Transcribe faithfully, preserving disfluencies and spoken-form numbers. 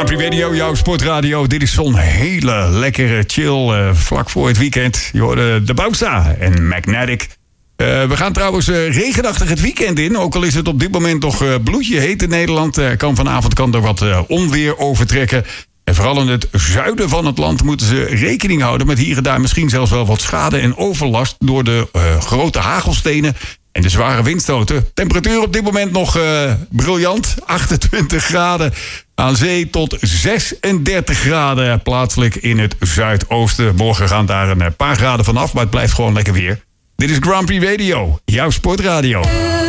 Grand Prix Radio, jouw sportradio. Dit is zo'n hele lekkere chill uh, vlak voor het weekend. Je hoorde de Bouwsta en Magnetic. Uh, we gaan trouwens uh, regenachtig het weekend in. Ook al is het op dit moment nog uh, bloedje heet in Nederland. Uh, kan vanavond kan er wat uh, onweer overtrekken. En vooral in het zuiden van het land moeten ze rekening houden met hier en daar misschien zelfs wel wat schade en overlast door de uh, grote hagelstenen en de zware windstoten. Temperatuur op dit moment nog uh, briljant. achtentwintig graden aan zee tot zesendertig graden plaatselijk in het zuidoosten. Morgen gaan daar een paar graden vanaf, maar het blijft gewoon lekker weer. Dit is Grand Prix Radio, jouw sportradio.